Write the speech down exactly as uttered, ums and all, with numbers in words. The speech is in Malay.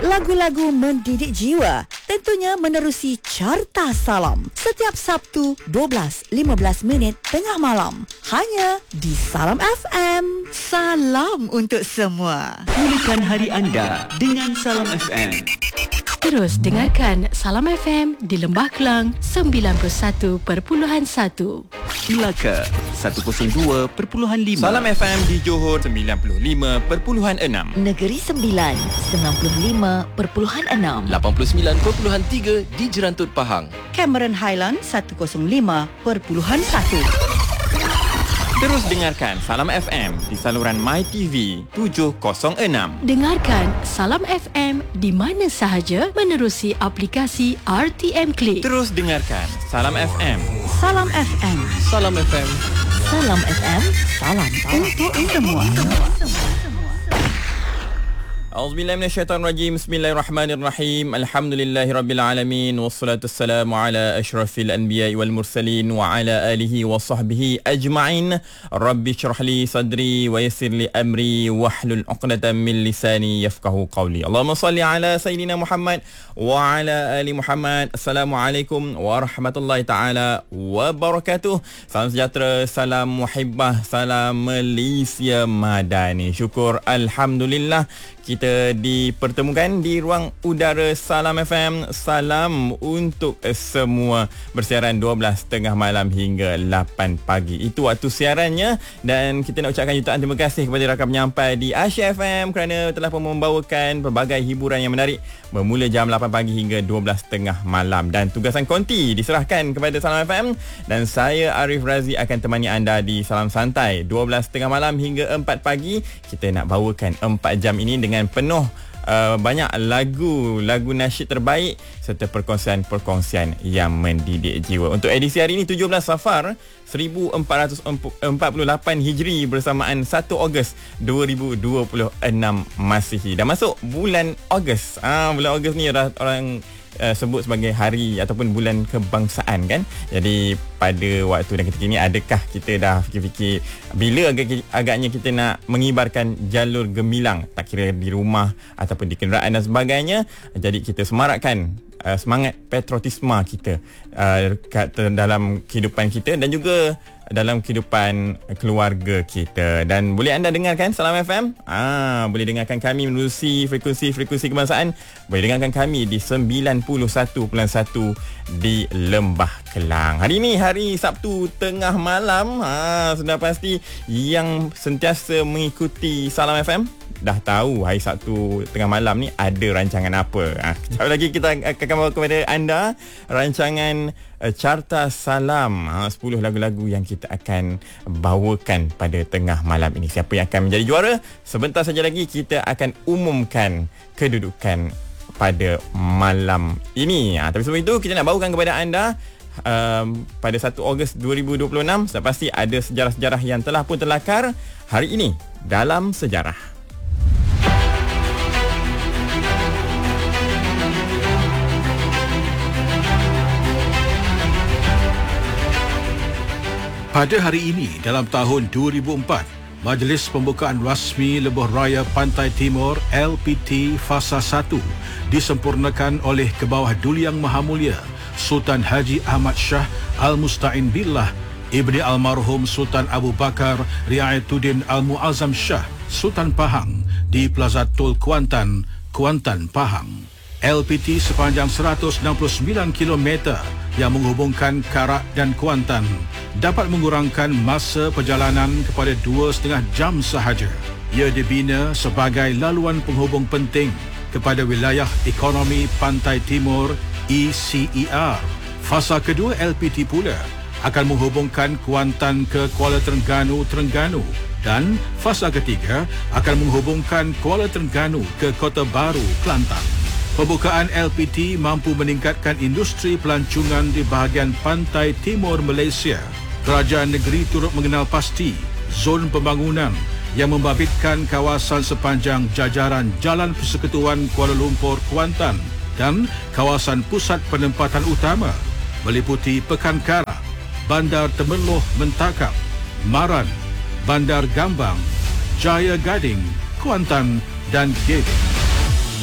lagu-lagu mendidik jiwa, tentunya menerusi Carta Salam setiap Sabtu dua belas lima belas minit tengah malam, hanya di Salam F M. Salam untuk semua. Mulakan hari anda dengan Salam F M. Terus dengarkan Salam F M di Lembah Kelang sembilan puluh satu perpuluhan satu, Melaka seratus dua perpuluhan lima, Salam F M di Johor sembilan puluh lima perpuluhan enam, Negeri Sembilan sembilan puluh lima perpuluhan enam, lapan puluh sembilan perpuluhan tiga di Jerantut Pahang, Cameron Highland seratus lima perpuluhan satu. Terus dengarkan Salam F M di saluran MyTV tujuh kosong enam. Dengarkan Salam F M di mana sahaja menerusi aplikasi R T M Click. Terus dengarkan Salam F M. Salam F M. Salam F M. Salam F M. Salam untuk semua. A'udzubillahi minasyaitonirrajim. Bismillahirrahmanirrahim. Alhamdulillahirabbil alamin wassalatu wassalamu ala asyrafil anbiya'i wal mursalin wa ala alihi wa sahbihi ajma'in. Rabbi shrah li sadri wa yassir li amri wahlul 'uqdatam min lisani yafqahu qawli. Allahumma salli ala sayidina Muhammad wa ala ali Muhammad. Assalamualaikum warahmatullahi taala wabarakatuh. Salam sejahtera, salam muhibbah, salam Malaysia Madani. Syukur alhamdulillah kita dipertemukan di ruang udara Salam F M. Salam untuk semua, bersiaran dua belas tengah malam hingga lapan pagi. Itu waktu siarannya, dan kita nak ucapkan jutaan terima kasih kepada rakan penyampai di Asia F M kerana telah membawakan pelbagai hiburan yang menarik bermula jam lapan pagi hingga dua belas tengah malam. Dan tugasan konti diserahkan kepada Salam F M, dan saya Arif Razi akan temani anda di Salam Santai dua belas tengah malam hingga empat pagi. Kita nak bawakan empat jam ini dengan penuh uh, banyak lagu lagu nasyid terbaik serta perkongsian-perkongsian yang mendidik jiwa. Untuk edisi hari ini tujuh belas Safar seribu empat ratus empat puluh lapan Hijri bersamaan satu Ogos dua ribu dua puluh enam Masihi. Dah masuk bulan Ogos. Ah bulan Ogos ni orang, orang Uh, sebut sebagai hari ataupun bulan kebangsaan kan. Jadi pada waktu dan ketika ini, adakah kita dah fikir-fikir bila agak, agaknya kita nak mengibarkan jalur gemilang, tak kira di rumah ataupun di kenderaan dan sebagainya. Jadi kita semarakkan uh, semangat patriotisme kita uh, kat, dalam kehidupan kita dan juga dalam kehidupan keluarga kita. Dan boleh anda dengarkan Salam F M, ah, boleh dengarkan kami menerusi frekuensi-frekuensi kebangsaan. Boleh dengarkan kami di sembilan puluh satu perpuluhan satu di Lembah Kelang. Hari ini hari Sabtu tengah malam. Ah, sudah pasti yang sentiasa mengikuti Salam F M dah tahu hari Sabtu tengah malam ni ada rancangan apa. Ah, kejap lagi kita akan bawa kepada anda rancangan uh, Carta Salam, uh, sepuluh lagu-lagu yang kita akan bawakan pada tengah malam ini. Siapa yang akan menjadi juara? Sebentar saja lagi kita akan umumkan kedudukan pada malam ini. Uh, tapi sebelum itu kita nak bawakan kepada anda um, pada satu Ogos dua ribu dua puluh enam. Sudah pasti ada sejarah-sejarah yang telah pun terlakar hari ini dalam sejarah. Pada hari ini dalam tahun dua ribu empat, Majlis Pembukaan Rasmi Lebuh Raya Pantai Timur L P T Fasa satu disempurnakan oleh Kebawah Duli Yang Maha Mulia Sultan Haji Ahmad Shah Al-Musta'in Billah Ibni Almarhum Sultan Abu Bakar Riayatuddin Al-Muazzam Shah Sultan Pahang di Plaza Tol Kuantan, Kuantan, Pahang. L P T sepanjang seratus enam puluh sembilan kilometer yang menghubungkan Karak dan Kuantan dapat mengurangkan masa perjalanan kepada dua setengah jam sahaja. Ia dibina sebagai laluan penghubung penting kepada wilayah ekonomi Pantai Timur E C E R. Fasa kedua L P T pula akan menghubungkan Kuantan ke Kuala Terengganu, Terengganu, dan fasa ketiga akan menghubungkan Kuala Terengganu ke Kota Baru, Kelantan. Pembukaan L P T mampu meningkatkan industri pelancongan di bahagian pantai timur Malaysia. Kerajaan negeri turut mengenal pasti zon pembangunan yang membabitkan kawasan sepanjang jajaran Jalan Persekutuan Kuala Lumpur Kuantan dan kawasan pusat penempatan utama meliputi Pekan Karak, Bandar Temerloh Mentakap, Maran, Bandar Gambang, Jaya Gading, Kuantan dan Gebeng.